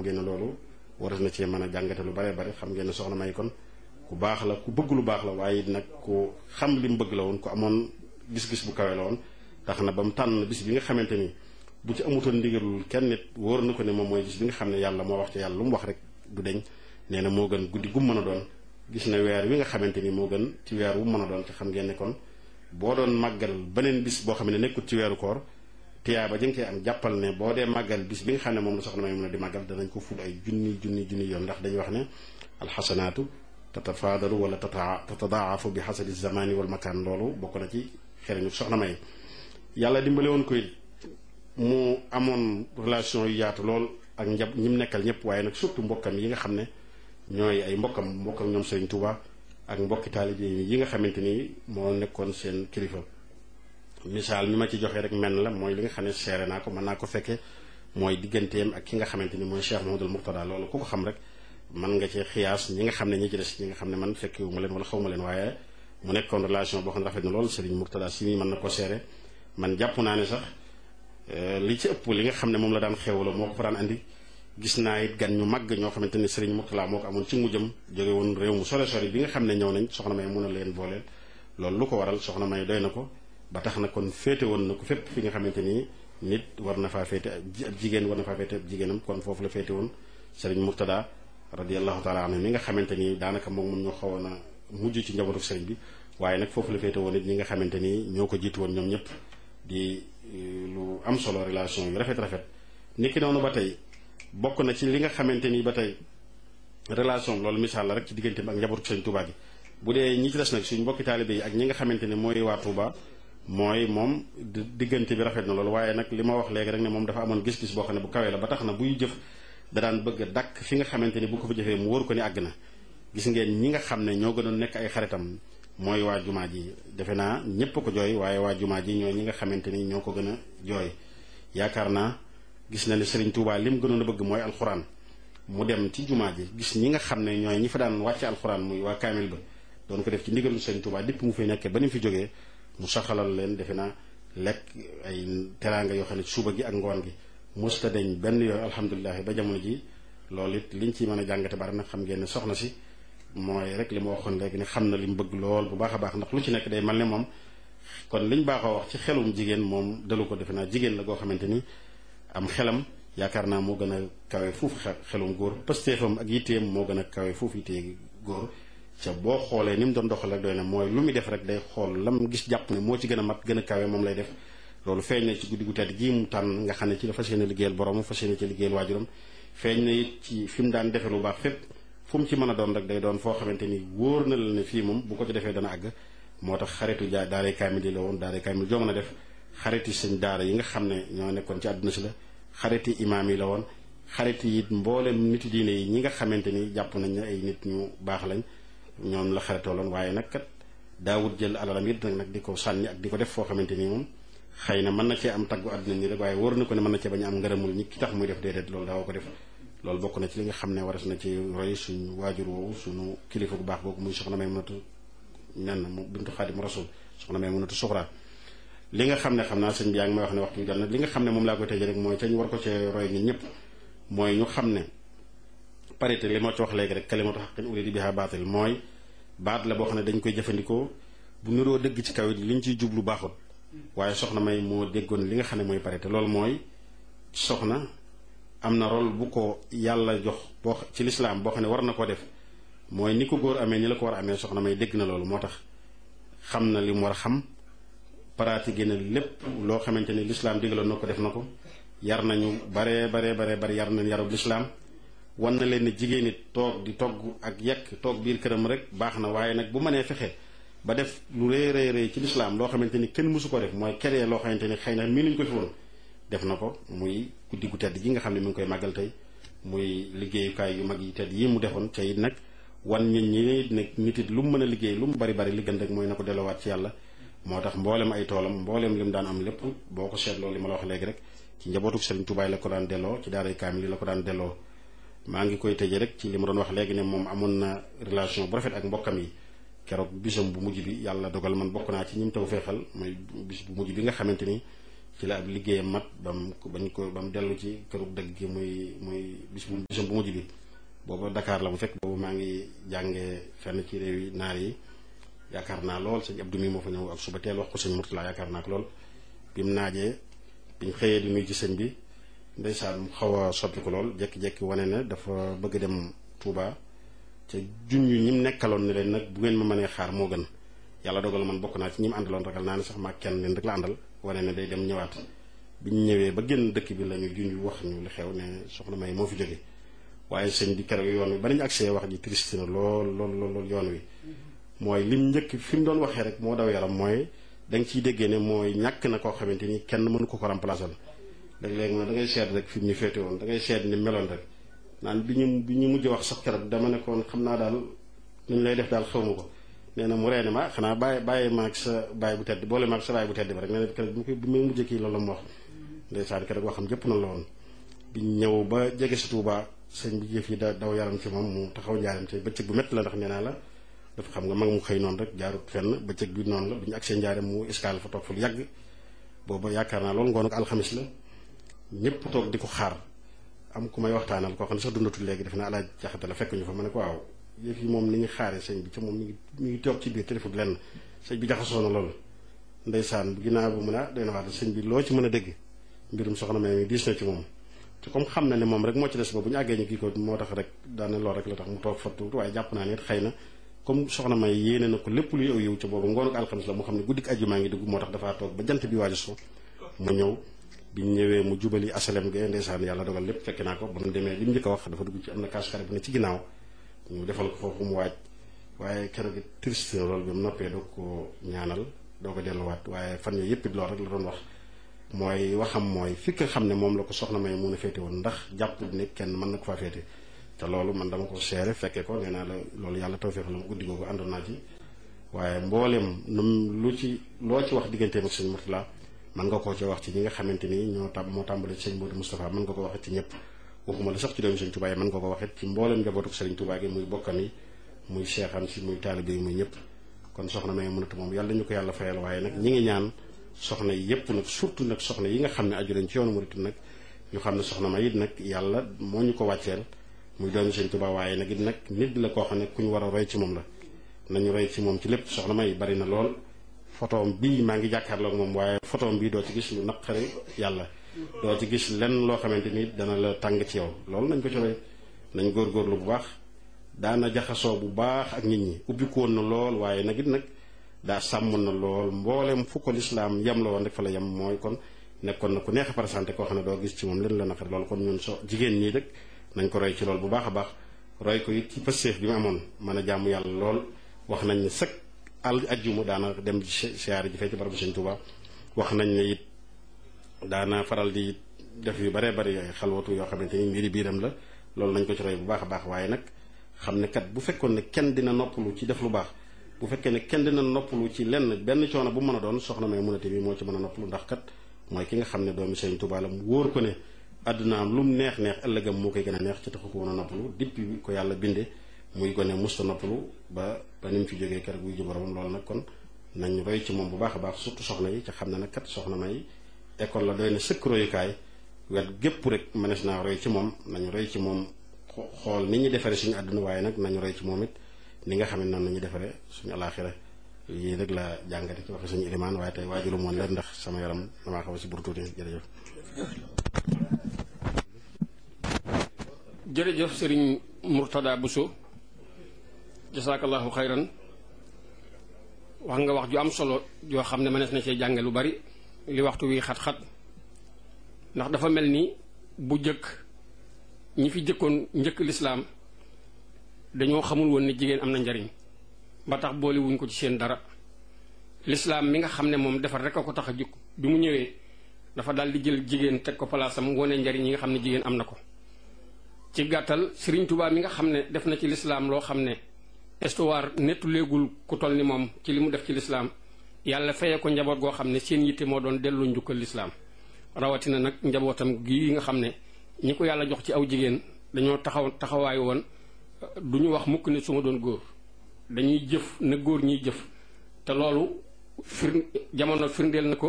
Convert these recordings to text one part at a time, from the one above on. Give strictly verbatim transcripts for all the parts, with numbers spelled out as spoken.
ngeen ne loolu war na cee mën a jàngate lu bare bare. xam ngeen ne soxna May kon ku baax la ku bëgg lu baax la waaye nag ku xam li mu bëgg la woon ku amoon gis-gis bu kawe la woon. tax na ba mu tànn bis bi nga xamante ni bu ci amutoon ndigalul kenn nit wóor na ko ne moom mooy bis bi nga xam ne yàlla moo wax ci yàlla lu mu wax rek du deñ. nee na moo gën guddi gu mu mën a doon gis na weer wi nga xamante ni moo gën ci weer wu mën a doon te xam ngeen ne kon boo doon màggal beneen bis boo xam ne nekkut ci weeru koor tiyaa ba jëng koy am jàppal ne boo dee màggal bis bi nga xam ne moom la soxna May mën a di màggal danañ ko ful ay junni junni junni yoon ndax dañuy wax ne alxasanaatu tatafaadalu wala tata tatadaafu bi xasabi zamani wal makaan. loolu bokk na ci xereñu soxna May. yàlla dimbale woon ko it mu amoon relation yu yaatu lool ak njab ñi mu nekkal ñëpp waaye nag surtout mbokkam yi nga xam ne ñooy ay mbokkam mbokkam ñoom Serigne Touba ak mbokki taalibe yi nga xamante ni moo nekkoon seen kilifa. misaal mi ma ci joxe rek menn la mooy li nga xam ne seere naa ko mën naa ko fekke mooy digganteem ak ki nga xamante ni mooy Cheikh Mouhamadoul Mourtada. loolu ku ko xam rek mën nga ci xiyaas ñi nga xam ne ñi ci des ñi nga xam ne man fekkewu ma leen wala xaw ma leen waaye mu nekkoon relation boo xam ne rafet na lool Serigne Mourtada si mën na ko seere. man jàpp naa ne sax li ci ëpp li nga xam ne moom la daan xewloo moo ko fa daan andi. gis naa it gan ñu màgg ñoo xamante ni Serigne Mourtada moo ko amoon ci mujjam jóge woon réew mu sore sori bi nga xam ne ñëw nañ soxna May mun a leen booleel. loolu lu ko waral soxna May doy na ko ba tax na kon féete woon na ko fépp fi nga xamante ni nit war na faa féete ab jigéen war na faa féete ab jigéenam kon foofu la féete woon Serigne Mourtada radiyallahu taala anhu mi nga xamante ni daanaka moom moom ñoo xawoon a mujj ci njabootu Serigne bi waaye nag foofu la féete woon it ñi nga xamante ni ñoo ko jiitu woon ñoom ñëpp di lu am solo relation yu rafet rafet. niki noonu ba tey bokk na ci li nga xamante ni ba tey relation loolu misaal la rek ci diggante ak njabootu Serigne Touba gi. bu dee ñi ci des nag suñ mbokki taalibe yi ak ñi nga xamante ne mooy waa Touba mooy moom diggante bi rafet na loolu waaye nag li ma wax léegi rek ne moom dafa amoon gis-gis boo xam ne bu kawee la ba tax na buy jëf da daan bëgg a dakk fi nga xamante ni bu ko fa jëfee mu wóor ko ni àgg na. gis ngeen ñi nga xam ne ñoo gënoon nekk ay xaritam mooy waa jumaa ji defe naa ñépp ko jooy waaye waa jumaa ji ñooy ñi nga xamante ni ñoo ko gën a jooy. yaakaar naa gis na ne Serigne Touba li mu gënoon a bëgg mooy alxuraan mu dem ci jumaa ji gis ñi nga xam ne ñooy ñi fa daan wàcce alxuraan muy waa kaamil ba doon ko def ci ndigalu Serigne Touba dipp mu fay nekkee ba ni mu fi jógee mu saxalal leen defe naa lekk ay teraanga yoo xam ne suba gi ak ngoon gi musta deñ benn yooyu alhamdulilah ba jamono ji loolu it liñ ci mën a jàngate bari nag xam ngeen ne soxna si mooy rek li ma waxoon léegi ne xam na li mu bëgg lool bu baax a baax ndax lu ci nekk day mel ne moom kon liñ baaxoo wax ci xelum jigéen moom dalu ko defe naa jigéen la goo xamante ni am xelam yaakaar naa moo gën a kawe foofu xelum góor pëstéefam ak yitteem moo gën a kawe foofu yittee góor ca boo xoolee ni mu doon doxal rek doy na mooy lu muy def rek day xool lam gis jàpp ne moo ci gën a mat gën a kawe moom lay def. loolu feeñ na ci guddi gu tedd gii mu tànn nga xam ne ci la fas yéene liggéeyal borom fas yéene ci liggéeyal waajuram feeñ na it ci fi mu daan defee lu baax fépp fu mu ci mën a doon rek day doon foo xamante ni wóor na la ne fii moom bu ko ci defee dana àgg. moo tax xaritu jaa daaray kaamil yi la woon daaray kaamil joo mën a def xariti sëñ daara yi nga xam ne ñoo nekkoon ci àdduna si la xariti imaam yi la woon xariti it mboolem niti diine yi ñi nga xamante ni jàpp nañ ne ay nit ñu baax lañ ñoom la xaritoo loon waaye nag kat daawut jël alalam it nag nag di ko sànni ak di ko def foo xamante ni moom xëy na mën na cee am taggu àdduna ni rek waaye wóor na ko ne mën na cee bañ a am ngërëmul ñi ki tax muy def déedéet loolu daaw ko def. loolu bokk na ci li nga xam ne waras na ci roy suñu waajur woowu suñu kilifa bu baax boobu muy soxna Maymunatu nen mu bintu Xaadimu Rasuul soxna Maymunatu Suxra li nga xam ne xam naa sëñ bi yaa ngi may wax ne waxtu bi jot na li nga xam ne moom laa koy tëjee rek mooy ca ñu war ko cee roy ñun ñëpp mooy ñu xam ne parité li ma ci wax léegi rek kalimatu haqqin urida biha baatil mooy baat la boo xam ne dañ koy jëfandikoo bu niroo dëgg ci kaw it liñ ciy jublu baaxut waaye soxna May moo déggoon li nga xam ne mooy parité loolu mooy soxna am na rôle bu ko yàlla jox boo ci lislaam boo xam ne war na ko def mooy ni ko góor amee ni la ko war a amee soxna May dégg na loolu moo tax xam na li mu war a xam pratiqué na lépp loo xamante ni lislaam digaloon na ko def na ko yar nañu baree baree baree bari yar nañ yarub lislaam wan na leen ne jigéen it toog di togg ak yekk toog biir këram rek baax na waaye nag bu mënee fexe ba def lu rëy rëy rëy ci lislaam loo xamante ni kenn mësu ko def mooy keree loo xamante ni xëy na mii nuñ ko fi woon def na ko muy guddi gu tedd gi nga xam ne mi ngi koy màggal tey muy liggéeyukaay yu mag yi tedd yi mu defoon ca it nag wan ñun ñi nag nit it lu mu mën a liggéey lu mu bari bari li gën rek mooy na ko delloowaat ci yàlla moo tax mboolem ay toolam mboolem li mu daan am lépp boo ko seetloo li ma la wax léegi rek ci njabootuk Serigne Touba la ko daan delloo ci daaray kaamil yi la ko daan delloo maa ngi koy tëjee rek ci li ma doon wax léegi ne moom amoon na relation bu rafet ak mbokkam yi keroog bisam bu mujj bi yàlla dogal man bokk naa ci ñim taw feexal mooy bis bu mujj bi nga xamante ni ci la ab liggéeyam mat ba mu bañ ko ba mu dellu ci kërug dëgg gi muy muy bis bu bisam bu mujj bi booba Dakar la bu fekk boobu maa ngi jàngee fenn ci réew yi naar yi yaakaar naa lool sëñ Abdou mi moo fa ñëw ak suba teel wax ko sëñ Murtala yaakaar naa ko lool bi mu naajee biñ xëyee di nuyu ci sëñ bi ndeysaan mu xaw a soppi ko lool jekki-jekki wane ne dafa bëgg dem Touba ca junj ñi mu nekkaloon ne leen nag bu ngeen ma mënee xaar moo gën yàlla dogal man bokk naa ci ñi mu àndaloon ragal naa ne sax maa kenn leen rek la àndal wane ne day dem ñëwaat bi ñu ñëwee ba génn dëkk bi la ñu junj wax ñu li xew ne soxna May moo fi jóge waaye sëñ bi keroog yoon wi ba nañu agsee wax ji triste na lool lool lool yoon wi mooy lim njëkk fi mu doon waxee rek moo daw yaram mooy da nga ciy déggee ne mooy ñàkk na koo xamante ni kenn mënu ko ko remplacer léeg-léeg ma da ngay seet rek fi mu ñu féete woon da ngay seet ni meloon rek naan bi ñu bi ñu mujj wax sax keroog dama ne koon xam naa daal nu ñu lay def daal xawma ko nee na mu reene ma xanaa bàyyi bàyyi maag sa bàyyi bu tedd boole maag sa bàyyi bu tedd bi rek nee na keroog bi bi may mujjee kii loolu la mu wax ndeysaan keroog waxam jëpp na la woon bi ñëw ba jege si Touba sëñ bi jëf yi da daw yaram ci moom mu taxaw njaaram ci bëccëg bu métti la ndax nee naa la dafa xam nga mag mu xëy noonu rek jaarut fenn bëccëg bi noonu la bi ñu agsee njaaram mu escale fa toog fa lu yàgg booba yaakaar naa loolu ngoon ak alxamis la ñëpp toog di ko xaar am ku may waxtaanal koo xam ne sax dundatul léegi def na alaaj jaxate la fekk ñu fa ma ne ko waaw yëf yi moom ni ñu xaaree sëñ bi ca moom mi ngi mi ngi toog ci biir téléphone lenn sëñ bi jaxasoo na loolu ndeysaan bu ginnaaw bu mën a doy na waat sëñ bi loo ci mën a dégg mbirum soxna May mi diis na ci moom te comme xam na ne moom rek moo ci des ba bu ñu àggee ñu kii ko moo tax rek daana lool rek la tax mu toog fa tuuti waaye jàpp naa ne xëy na comme soxna May yéene na ko lépp luy aw yiw ca boobu ngoonu alxamis la mu xam ne guddik àjjuma ngi dugg moo tax dafaa toog ba jant bi waaju so mu ñëw bi ñu ñëwee mu jubali asalem ge ndeysaan yàlla dogal lépp fekk naa ko ba mu demee li mu njëkk a wax dafa dugg ci am na kaas xare bu ne ci ginnaaw ñu defal ko foofu mu waaj waaye keroog gi triste na loolu bi mu noppee doo ko ñaanal doo ko delluwaat waaye fan yooyu yëpp it loolu rek la doon wax mooy waxam mooy fi nga xam ne moom la ko soxna May mun a féete woon ndax jàpp ne kenn mën na ko faa féete te loolu man dama ko seere fekkee ko nee naa la loolu yàlla tawfeex la guddi googu àndoon naa ci waaye mboolem num lu ci loo ci wax digganteem ak sëñ Murtala mën nga koo ci wax ci ñi nga xamante ni ñoo tam moo tàmbale ci sëñ Modou Moustapha mën nga ko waxee ci ñëpp waxuma la sax ci doomu sëñ Touba yi mën nga ko waxee ci mboolem njabootu sëriñ Touba gi muy bokkam yi muy seexam si muy taalibe yi muy ñëpp kon soxna May mënatu moom yàlla ñu ko yàlla fayal waaye nag ñi ngi ñaan soxna yi yëpp nag surtout nag soxna yi nga xam ne aju leen ci yoonu murit nag ñu xam ne soxna May it nag yàlla moo ñu ko wàcceel muy doomu sëñ Touba waaye nag it nag nit la koo xam ne ku ñu war a roy ci moom la nañu roy ci moom ci lépp soxna May bari na lool photoom bii maa ngi jàkkaarloog moom waaye photoom bii doo ci gis lu naqari yàlla doo ci gis lenn loo xamante ni dana la tàng ci yow loolu nañ ko ci roy nañ góorgóorlu bu baax daana jaxasoo bu baax ak nit ñi ubbiku woon na lool waaye nag it nag daa sàmm na lool mboolem fu ko lislaam yem la woon rek fa la yem mooy kon nekkoon na ku neex a présenté koo xam ne doo gis ci moom leen la naqari loolu kon ñun so jigéen ñii rek nañ ko roy ci lool bu baax a baax roy ko it ci pësteef bi mu amoon mën a jaamu yàlla lool wax nañ ne sëkk al ajjuma daana dem siyaare ji fee ci barabu sëñ Touba wax nañ ne it daana faral di def yu baree bari ay xalwatu yoo xamante ni mbiri biiram la loolu nañ ko ci roy bu baax a baax waaye nag xam ne kat bu fekkoon ne kenn dina noppalu ci def lu baax bu fekkee ne kenn dina noppalu ci lenn benn coono bu mën a doon soxna May munate bi moo ci mën a noppalu ndax kat mooy ki nga xam ne doomi sëñ Touba la mu wóor ko ne àddunaam lu mu neex neex ëllëgam moo koy gën a neex ci taxu ko woon a noppalu depuis bi ko yàlla binde muy gone musta noppalu ba ba ni mu fi jógee keroog buy ji boromam loolu nag kon nañ roy ci moom bu baax a baax surtout soxna yi ca xam ne nag kat soxna May école la doy na sëkk royukaay wet gépp rek mënees naa roy ci moom nañu roy ci moom xool ni ñu defaree suñu àdduna waaye nag nañu roy ci moom it ni nga xam ne noonu nañu defaree suñu alaaxira lii rek la jàngate ci waxe suñu ilimaan waaye tey waajulu moon leen ndax sama yaram damaa xaw a si buru tuuti jërëjëf jërëjëf sëriñ Murtada Bousso jasaakallahu xayran wax nga wax ju am solo joo xam ne mënees na cee jànge lu bari li waxtu wi xat-xat ndax dafa mel ni bu jëkk ñi fi jëkkoon njëkk lislaam dañoo xamul woon ne jigéen am na njariñ ba tax boole wuñ ko ci seen dara lislaam mi nga xam ne moom defar rek a ko tax a jukk bi mu ñëwee dafa daal di jël jigéen teg ko palaasam wone njariñ yi nga xam ne jigéen am na ko ci gàttal Sëriñ Tuubaa mi nga xam ne def na ci lislaam loo xam ne histoire nettu léegul ku toll ni moom ci li mu def ci lislaam yàlla feye ko njaboot goo xam ne seen yitte moo doon delloo njukkal lislaam rawatina nag njabootam gii nga xam ne ñi ko yàlla jox ci aw jigéen dañoo taxaw taxawaay woon du ñu wax mukk ne su ma doon góor dañuy jëf na góor ñiy jëf te loolu fir jamono firndeel na ko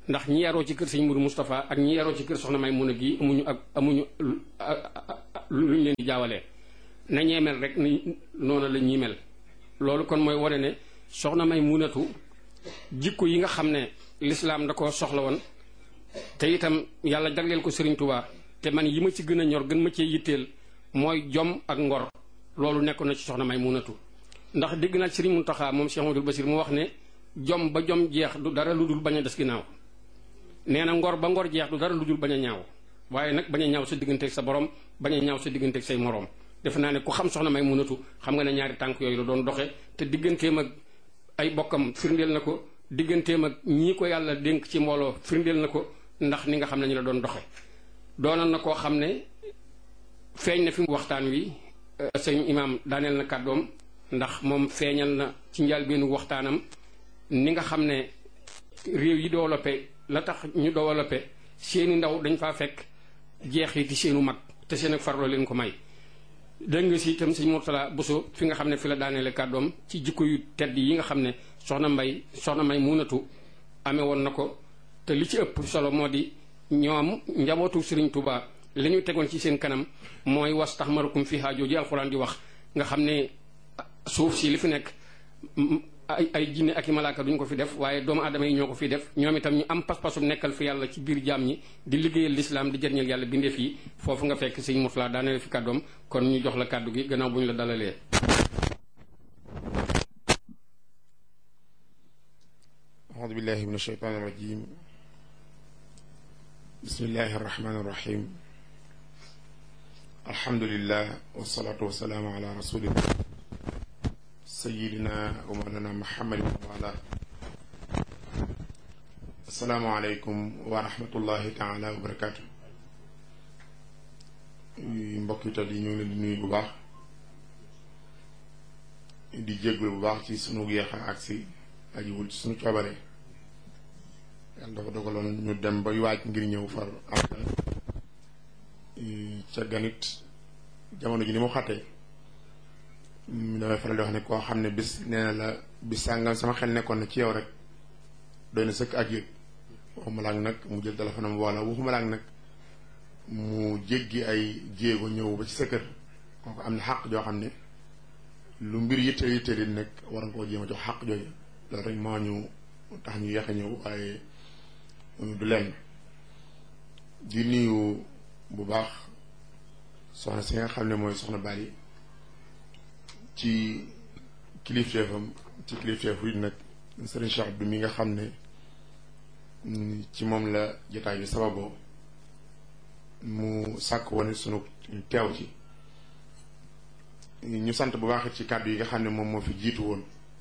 ndax ñi yaroo ci kër sëñ Mourou Moustapha ak ñi yaroo ci kër soxna May mun a gi amuñu ak amuñu luñ leen di jaawalee na ñee mel rek ni noonu la ñuy mel. loolu kon mooy wane ne soxna May munatu jikko yi nga xam ne lislaam da ko soxla woon te itam yàlla jagleel ko Serigne Touba te man yi ma ci gën a ñor gën ma cee yitteel mooy jom ak ngor loolu nekkoon na ci soxna May munatu ndax dégg naa Serigne Mountakha moom Cheikh Amadou Bassir mu wax ne jom ba jom jeex du dara lu dul bañ a des ginnaaw nee na ngor ba ngor jeex du dara lu dul bañ a ñaaw waaye nag bañ a ñaaw sa digganteeg sa borom bañ a ñaaw sa digganteeg say moroom defe naa ne ku xam soxna May munatu xam nga ne ñaari tànk yooyu la doon doxe te digganteem ak ay bokkam firndeel na ko digganteem ak ñii ko yàlla dénk ci mbooloo firndeel na ko ndax ni nga xam ne ñu la doon doxe doonoon na koo xam ne feeñ na fi waxtaan wi sëñ imaam daaneel na kàddoom ndax moom feeñal na ci njëlbéenu waxtaanam ni nga xam ne réew yi développé la tax ñu développé seeni ndaw dañ faa fekk jeexiti seenu mag te seen ak farlo leen ko may dégg nga si itam sëñ Mourtala Bousso fi nga xam ne fi la daaneele kàddoom ci jikko yu tedd yi nga xam ne soxna Mbay soxna May munatu amee woon na ko te li ci ëpp solo moo di ñoom njabootu Serigne Touba li ñu tegoon ci seen kanam mooy was tax marukum fi haajoo ji alxuraan di wax nga xam ne suuf si li fi nekk ay ay jinne ak i malaaka duñ ko fi def waaye doomu aadama yi ñoo ko fi def ñoom itam ñu am pas-pasu nekkal fi yàlla ci biir jaam ñi di liggéeyal lislaam di jëriñal yàlla bindeef yi foofu nga fekk sëñ Mourtala daaneel fi kàddoom kon ñu jox la kàddu gi gannaaw bu ñu la dalalee. audu billahi min ashaytaani rajim bismillahi arrahmani irrahim alhamdulillah wasalaatu wasalaamu ala rasulillah sayidina wa mawlana muhammadin wa ala assalaamu aleykum wa rahmatullahi taala wa barakaatu mbokk yi tedd yi ñu ngi leen di nuyu bu baax di jéggul bu baax ci sunu yeexa agsi ajiwul ci sunu coobare yàlla dafa dogaloon ñu dem ba waaj ngir ñëw far am ca ganit jamono ji ni mu xattee damay faral di wax ne koo xam ne bis nee na la bis sàngam sama xel nekkoon na ci yow rek doy na sëkk ak yëg waxuma laag nag mu jël téléphone am wala waxuma laag nag mu jéggi ay jéego ñëw ba ci sa kër kooku am na xàq joo xam ne lu mbir yitteel yitteel yi nag war nga koo jéem a jox xàq jooju loolu rek moo ñu tax ñu yeex a ñëw waaye du lenn di nuyu bu baax soxna si nga xam ne mooy soxna Bali ci kilifteefam ci kilifteefu it nag Serigne Cheikh Abdou mi nga xam ne ci moom la jotaay bi sababoo mu sàkk wane sunu teew ci ñu sant bu baax ci kàddu yi nga xam ne moom moo fi jiitu woon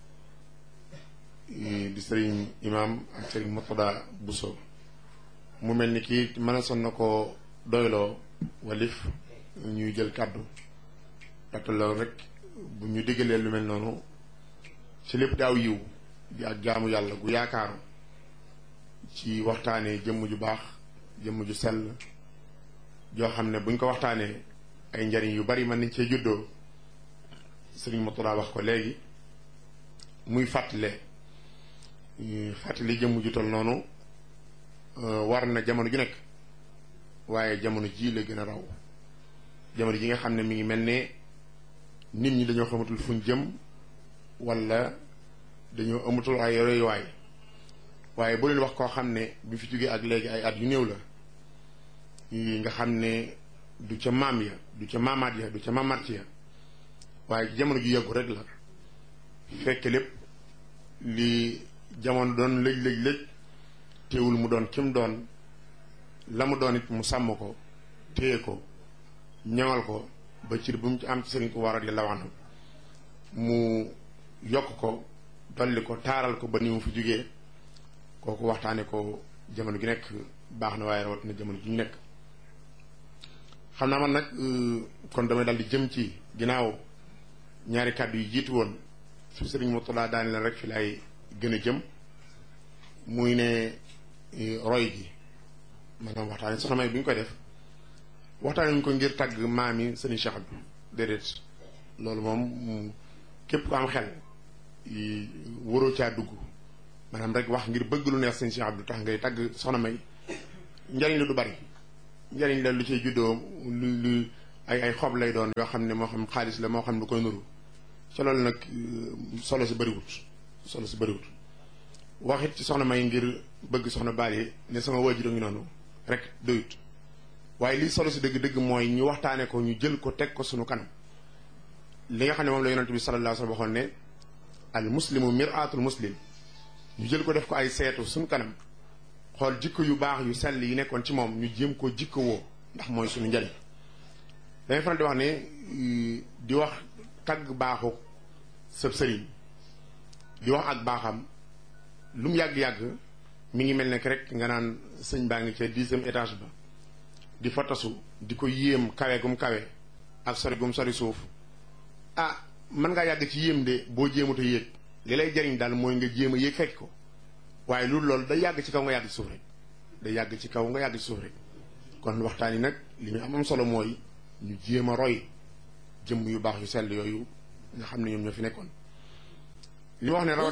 di Serigne Imam ak Serigne Mourtada Bousso mu mel ni kii mën a son na ko doyloo walif ñuy jël kàddu ndaxte loolu rek bu ñu diggalee lu mel noonu ci lépp daaw yiw di ak jaamu yàlla gu yaakaaru ci waxtaanee jëmm ju baax jëmm ju sell joo xam ne buñ ko waxtaanee ay njariñ yu bari mën nañ cee juddoo Sëriñ Mourtada wax ko léegi muy fàttale fàttali jëmm ju tol noonu war na jamono ju nekk waaye jamono ji la gën a raw jamono ji nga xam ne mi ngi mel ne nit ñi dañoo xamatul fuñ jëm wala dañoo amatul ay royuwaay waaye bu leen wax koo xam ne bi fi jógee ak léegi ay at yu néew la nga xam ne du ca maam ya du ca maamaat ya du ca maamaat ya waaye ci jamono ju yàggu rek la fekk lépp li jamono doon lëj lëj lëj teewul mu doon kim doon la mu doon it mu sàmm ko téye ko ñaŋal ko ba cir bu mu ci am ci Sëriñ Tuubaa radiyallaahu anhu mu yokk ko dolli ko taaral ko ba ni mu fi jógee kooku waxtaane ko jamono gi nekk baax na waaye rawatina jamono gi ñu nekk xam naa man nag kon damay daal di jëm ci ginnaaw ñaari kàddu yi jiitu woon su Sëriñ Mourtada daani la rek fi laay gën a jëm muy ne roy gi maanaam waxtaane soxna May bu ñu koy def waxtaane ñu ko ngir tàgg maam yi Sëriñ Cheikh Abdou déedéet loolu moom képp ku am xel waroo caa dugg maanaam rek wax ngir bëgg lu neex sëñ Cheikh Abdou tax ngay tagg soxna May njariñ la du bari njariñ la lu ciy juddoo lu lu ay ay xob lay doon yoo xam ne moo xam xaalis la moo xam lu koy nuru ci loolu nag solo si bëriwut solo si bëriwut waxit ci soxna May ngir bëgg soxna Bally ne sama waajur ngi noonu rek doyut waaye lii solo si dëgg-dëgg mooy ñu waxtaane ko ñu jël ko teg ko sunu kanam li nga xam ne moom la yonent bi sallallahu alayhi wa sallam waxoon ne al muslimu mir'atul muslim ñu jël ko def ko ay seetu suñu kanam xool jikko yu baax yu sell yi nekkoon ci moom ñu jéem ko jikko woo ndax mooy suñu njariñ dañuy faral di wax ne di wax tagg baaxu sëb sëriñ di wax ak baaxam lu mu yàgg-yàgg mi ngi mel ne rek nga naan sëñ baa ngi ca dixième étage ba di fa tasu di ko yéem kawe gum kawe ak sori gum sori suuf ah mën ngaa yàgg ci yéem de boo jéemut a yéeg li lay jariñ daal mooy nga jéem a yéeg fekk ko waaye loolu loolu day yàgg ci kaw nga yàgg ci suuf rek day yàgg ci kaw nga yàgg ci suuf rek kon waxtaan yi nag li ñu am am solo mooy ñu jéem a roy jëmm yu baax yu sell yooyu nga xam ne ñoom ñoo fi nekkoon li wax ne rawat